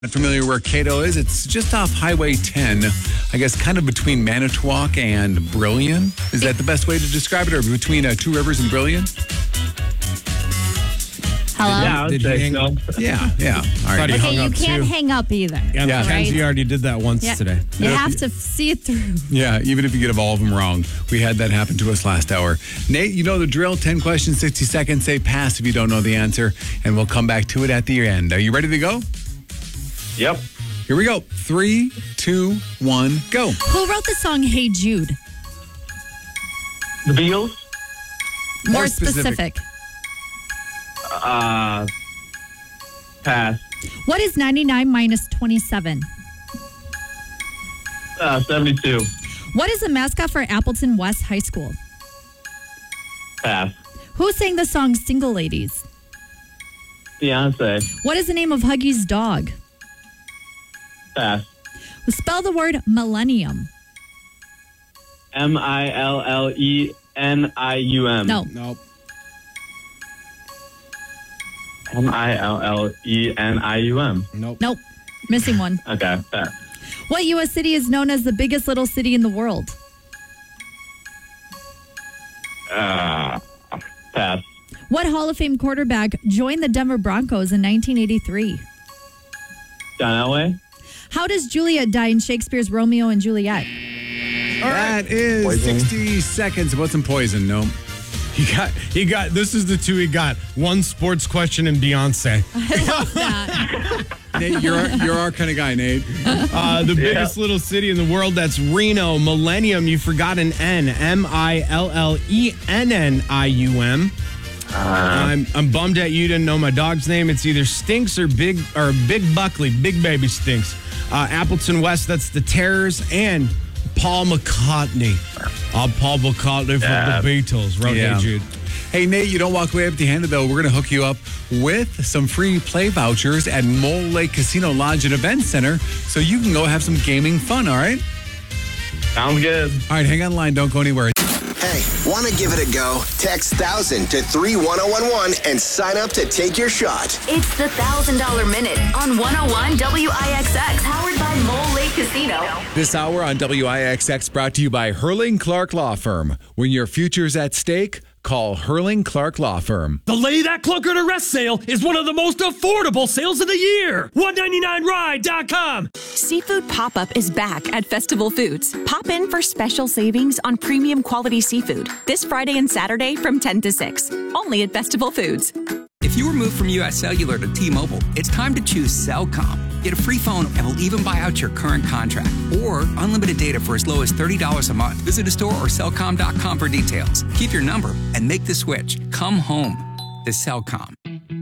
Not familiar where Cato is? It's just off Highway 10, I guess kind of between Manitowoc and Brillion. Is that the best way to describe it, or between Two Rivers and Brillion? Hello? Yeah, I would say so. Yeah. All right. Okay, you can't hang up either. Yeah, Mackenzie already did that once today. You have to see it through. Yeah, even if you get all of them wrong. We had that happen to us last hour. Nate, you know the drill. 10 questions, 60 seconds. Say pass if you don't know the answer, and we'll come back to it at the end. Are you ready to go? Yep. Here we go. 3, 2, 1, go. Who wrote the song Hey Jude? The Beatles? More specific. Pass. What is 99 minus 27? 72. What is the mascot for Appleton West High School? Pass. Who sang the song Single Ladies? Beyonce. What is the name of Huggy's dog? Pass. Spell the word millennium. Millenium. No. Nope. Millenium. Nope. Missing one. Okay, pass. What U.S. city is known as the biggest little city in the world? Pass. What Hall of Fame quarterback joined the Denver Broncos in 1983? John Elway. How does Juliet die in Shakespeare's Romeo and Juliet? That is Poison. 60 seconds. What's in poison? No. He got, this is the two he got. One sports question and Beyonce. I love that. Nate, you're our kind of guy, Nate. The biggest little city in the world, that's Reno. Millennium, you forgot an N. Millennium. I'm bummed at you didn't know my dog's name. It's either Stinks or Big Buckley. Big Baby Stinks. Appleton West, that's the Terrors, and Paul McCartney. Paul McCartney from the Beatles. Wrote Hey Jude. Hey, Nate, you don't walk away empty-handed, though. We're going to hook you up with some free play vouchers at Mole Lake Casino Lodge and Event Center so you can go have some gaming fun, all right? Sounds good. All right, hang on the line. Don't go anywhere. Hey, want to give it a go? Text 1000 to 31011 and sign up to take your shot. It's the $1,000 Minute on 101 WIXX, powered by Mole Lake Casino. This hour on WIXX brought to you by Hurling Clark Law Firm. When your future's at stake, call Hurling Clark Law Firm. The Lay That Clunker to Rest sale is one of the most affordable sales of the year. $199ride.com. Seafood Pop-Up is back at Festival Foods. Pop in for special savings on premium quality seafood this Friday and Saturday from 10 to 6. Only at Festival Foods. If you were moved from U.S. Cellular to T-Mobile, it's time to choose Cellcom. Get a free phone and we'll even buy out your current contract. Or unlimited data for as low as $30 a month. Visit a store or Cellcom.com for details. Keep your number and make the switch. Come home to Cellcom.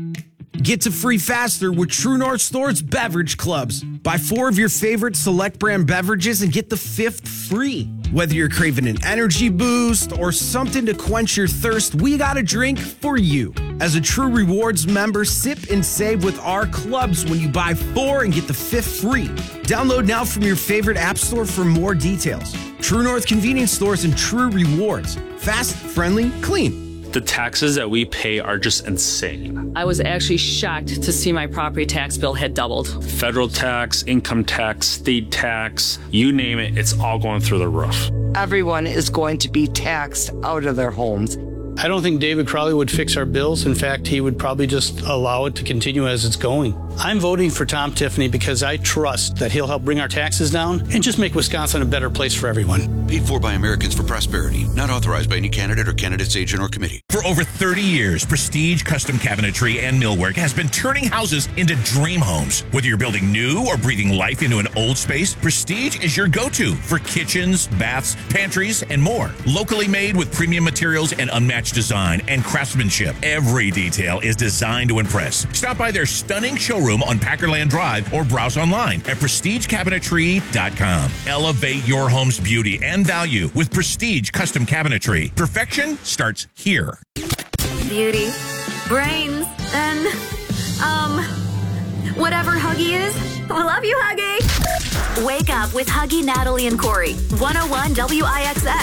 Get to free faster with True North Store's Beverage Clubs. Buy 4 of your favorite select brand beverages and get the 5th free. Whether you're craving an energy boost or something to quench your thirst, we got a drink for you. As a True Rewards member, sip and save with our clubs when you buy 4 and get the 5th free. Download now from your favorite app store for more details. True North Convenience Stores and True Rewards. Fast, friendly, clean. The taxes that we pay are just insane. I was actually shocked to see my property tax bill had doubled. Federal tax, income tax, state tax, you name it, it's all going through the roof. Everyone is going to be taxed out of their homes. I don't think David Crowley would fix our bills. In fact, he would probably just allow it to continue as it's going. I'm voting for Tom Tiffany because I trust that he'll help bring our taxes down and just make Wisconsin a better place for everyone. Paid for by Americans for Prosperity. Not authorized by any candidate or candidate's agent or committee. For over 30 years, Prestige Custom Cabinetry and Millwork has been turning houses into dream homes. Whether you're building new or breathing life into an old space, Prestige is your go-to for kitchens, baths, pantries, and more. Locally made with premium materials and unmatched design and craftsmanship. Every detail is designed to impress. Stop by their stunning showroom on Packerland Drive or browse online at prestigecabinetry.com. Elevate your home's beauty and value with Prestige Custom Cabinetry. Perfection starts here. Beauty, brains, and, whatever Huggy is. I love you, Huggy. Wake up with Huggy, Natalie, and Corey. 101 WIXX.